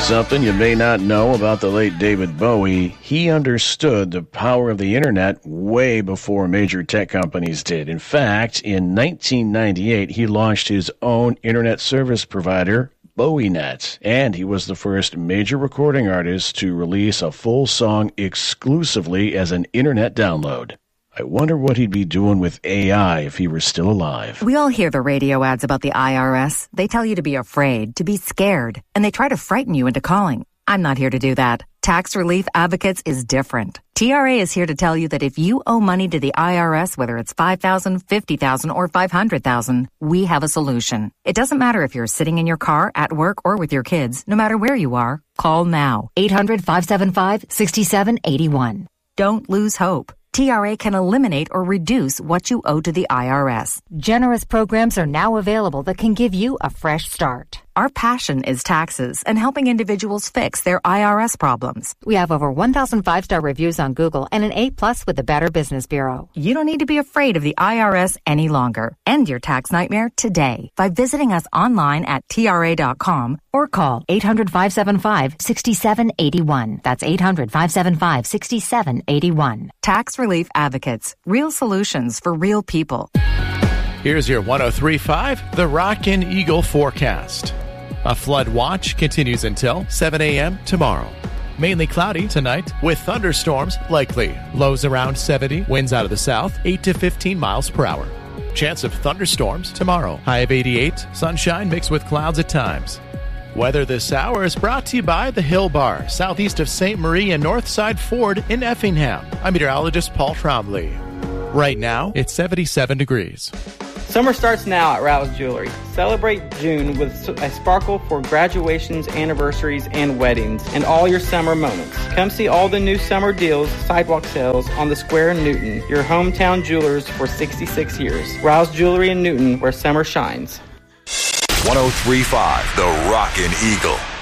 Something you may not know about the late David Bowie, he understood the power of the internet way before major tech companies did. In fact, in 1998, he launched his own internet service provider, BowieNet, and he was the first major recording artist to release a full song exclusively as an internet download. I wonder what he'd be doing with AI if he were still alive. We all hear the radio ads about the IRS. They tell you to be afraid, to be scared, and they try to frighten you into calling. I'm not here to do that. Tax Relief Advocates is different. TRA is here to tell you that if you owe money to the IRS, whether it's $5,000, $50,000, or $500,000, we have a solution. It doesn't matter if you're sitting in your car, at work, or with your kids. No matter where you are, call now. 800-575-6781. Don't lose hope. TRA can eliminate or reduce what you owe to the IRS. Generous programs are now available that can give you a fresh start. Our passion is taxes and helping individuals fix their IRS problems. We have over 1,000 5-star reviews on Google and an A+ with the Better Business Bureau. You don't need to be afraid of the IRS any longer. End your tax nightmare today by visiting us online at TRA.com or call 800-575-6781. That's 800-575-6781. Tax Relief Advocates. Real solutions for real people. Here's your 103.5 The Rockin' Eagle forecast. A flood watch continues until 7 a.m. tomorrow. Mainly cloudy tonight with thunderstorms likely. Lows around 70, winds out of the south, 8 to 15 miles per hour. Chance of thunderstorms tomorrow. High of 88, sunshine mixed with clouds at times. Weather this hour is brought to you by the Hill Bar, southeast of St. Marie and Northside Ford in Effingham. I'm meteorologist Paul Trombley. Right now, it's 77 degrees. Summer starts now at Rouse Jewelry. Celebrate June with a sparkle for graduations, anniversaries, and weddings, and all your summer moments. Come see all the new summer deals, sidewalk sales on the Square in Newton, your hometown jewelers for 66 years. Rouse Jewelry in Newton, where summer shines. 103.5 The Rockin' Eagle.